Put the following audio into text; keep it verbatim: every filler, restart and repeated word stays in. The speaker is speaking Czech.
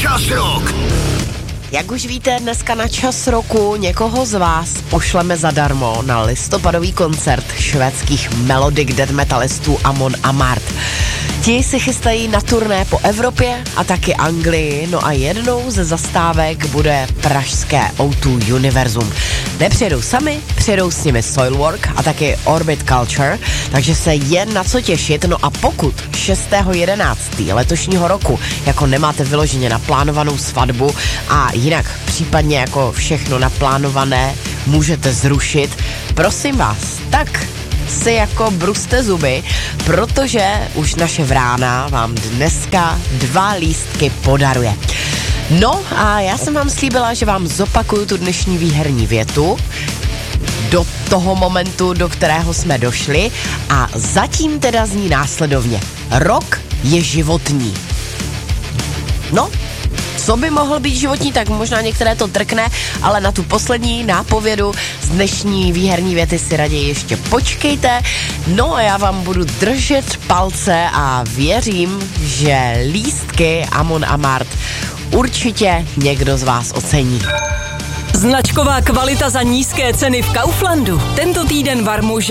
Čas Rock. Jak už víte, dneska na Čas roku někoho z vás pošleme zadarmo na listopadový koncert švédských melodic death metalistů Amon Amarth. Ti se chystají na turné po Evropě a taky Anglii, no a jednou ze zastávek bude pražské O dva Univerzum. Nepřijedou sami, přijedou s nimi Soilwork a taky Orbit Culture, takže se jen na co těšit. No a pokud šestého jedenáctého letošního roku jako nemáte vyloženě naplánovanou svatbu a jinak případně jako všechno naplánované můžete zrušit, prosím vás, tak si jako bruste zuby, protože už naše Vrána vám dneska dva lístky podaruje. No a já jsem vám slíbila, že vám zopakuju tu dnešní výherní větu do toho momentu, do kterého jsme došli, a zatím teda zní následovně. Rok je životní. No, co by mohl být životní, tak možná některé to drkne, ale na tu poslední nápovědu z dnešní výherní věty si raději ještě počkejte. No a já vám budu držet palce a věřím, že lístky Amon Amarth určitě někdo z vás ocení. Značková kvalita za nízké ceny v Kauflandu. Tento týden var muže